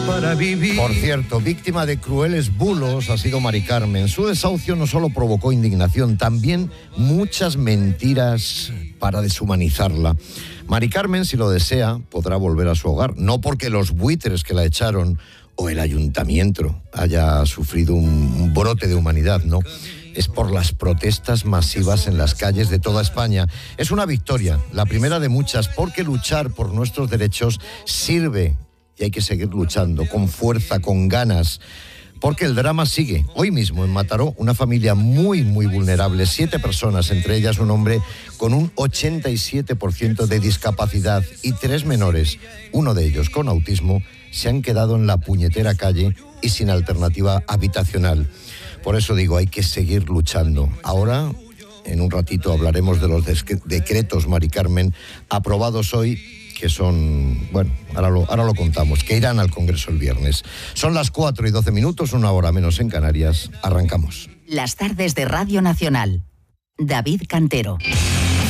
Para vivir. Por cierto, víctima de crueles bulos ha sido Mari Carmen. Su desahucio no solo provocó indignación, también muchas mentiras para deshumanizarla. Mari Carmen, si lo desea, podrá volver a su hogar, no porque los buitres que la echaron o el ayuntamiento haya sufrido un brote de humanidad, no. Es por las protestas masivas en las calles de toda España. Es una victoria, la primera de muchas, porque luchar por nuestros derechos sirve. Y hay que seguir luchando con fuerza, con ganas, porque el drama sigue. Hoy mismo en Mataró, una familia muy vulnerable, 7 personas, entre ellas un hombre con un 87% de discapacidad y 3 menores, uno de ellos con autismo, se han quedado en la puñetera calle y sin alternativa habitacional. Por eso digo, hay que seguir luchando. Ahora, en un ratito, hablaremos de los decretos, Mari Carmen, aprobados hoy, que son, bueno, ahora lo contamos, que irán al Congreso el viernes. Son las 4:12, 1 hora menos en Canarias. Arrancamos. Las tardes de Radio Nacional. David Cantero.